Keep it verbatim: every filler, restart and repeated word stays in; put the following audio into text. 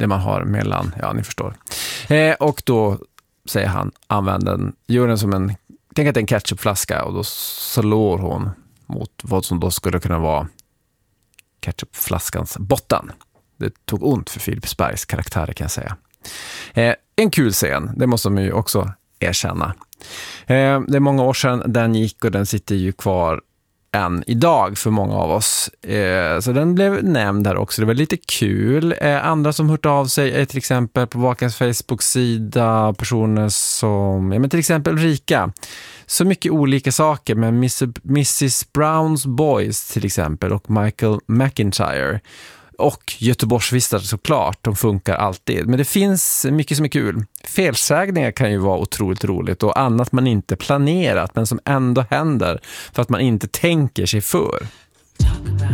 det man har mellan, ja ni förstår. Eh, och då säger han, använd den, gör den som en, tänk att det är en ketchupflaska och då slår hon mot vad som då skulle kunna vara ketchupflaskans botten. Det tog ont för Filip Sbergs karaktär kan jag säga. Eh, en kul scen, det måste man ju också erkänna. Eh, det är många år sedan den gick och den sitter ju kvar än idag för många av oss. Eh, så den blev nämnd här också. Det var lite kul. Eh, andra som hört av sig är till exempel på Vakens Facebook-sida personer som, ja men till exempel Rika. Så mycket olika saker med missus Browns Boys till exempel och Michael McIntyre. Och Göteborgsvistare såklart, de funkar alltid. Men det finns mycket som är kul. Felsägningar kan ju vara otroligt roligt och annat man inte planerat men som ändå händer för att man inte tänker sig för.